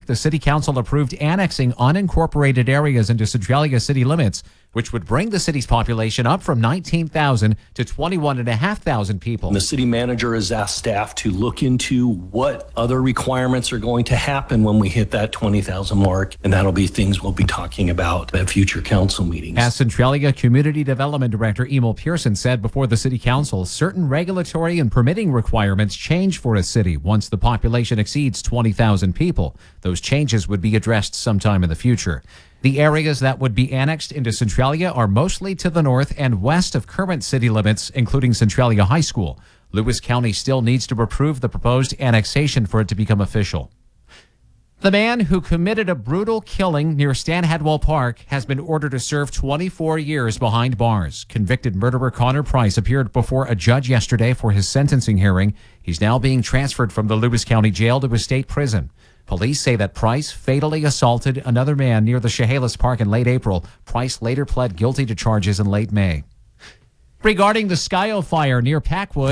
the City Council approved annexing unincorporated areas into Centralia city limits, which would bring the city's population up from 19,000 to 21,500 people. The city manager has asked staff to look into what other requirements are going to happen when we hit that 20,000 mark, and that'll be things we'll be talking about at future council meetings. As Centralia Community Development Director Emil Pearson said before the City Council, certain regulatory and permitting requirements change for a city once the population exceeds 20,000 people. Those changes would be addressed sometime in the future. The areas that would be annexed into Centralia are mostly to the north and west of current city limits, including Centralia High School. Lewis County still needs to approve the proposed annexation for it to become official. The man who committed a brutal killing near Stanhadwell Park has been ordered to serve 24 years behind bars. Convicted murderer Connor Price appeared before a judge yesterday for his sentencing hearing. He's now being transferred from the Lewis County Jail to a state prison. Police say that Price fatally assaulted another man near the Chehalis Park in late April. Price later pled guilty to charges in late May. Regarding the Skyo fire near Packwood,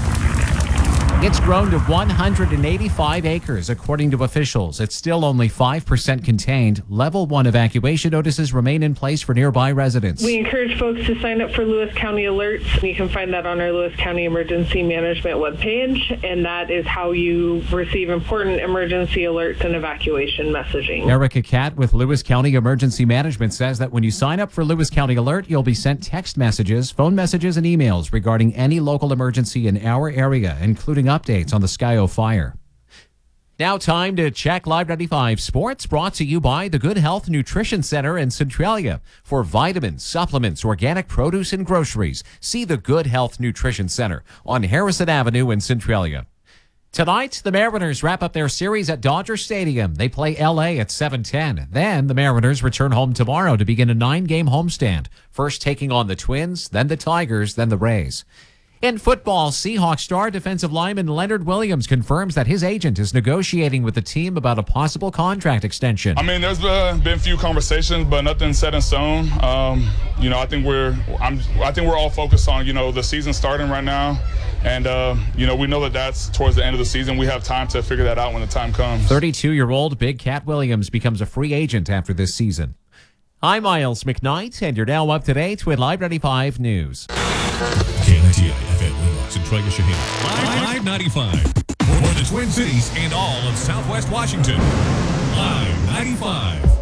it's grown to 185 acres, according to officials. It's still only 5% contained. Level 1 evacuation notices remain in place for nearby residents. We encourage folks to sign up for Lewis County Alerts. You can find that on our Lewis County Emergency Management webpage, and that is how you receive important emergency alerts and evacuation messaging. Erica Catt with Lewis County Emergency Management says that when you sign up for Lewis County Alert, you'll be sent text messages, phone messages, and emails regarding any local emergency in our area, including updates on the Skyo fire. Now time to check Live 95 Sports, brought to you by the Good Health Nutrition Center in Centralia. For vitamins, supplements, organic produce, and groceries, see the Good Health Nutrition Center on Harrison Avenue in Centralia. Tonight, the Mariners wrap up their series at Dodger Stadium. They play L.A. at 7:10. Then the Mariners return home tomorrow to begin a 9-game homestand, first taking on the Twins, then the Tigers, then the Rays. In football, Seahawks star defensive lineman Leonard Williams confirms that his agent is negotiating with the team about a possible contract extension. I mean, there's been a few conversations, but nothing set in stone. I think we're all focused on the season starting right now, and we know that that's towards the end of the season. We have time to figure that out when the time comes. 32-year-old Big Cat Williams becomes a free agent after this season. I'm Miles McKnight, and you're now up to date with Live 95 News. KNTI FM Lima, Centralia Shaheen. Live 95 for the Twin Cities and all of Southwest Washington. Live 95.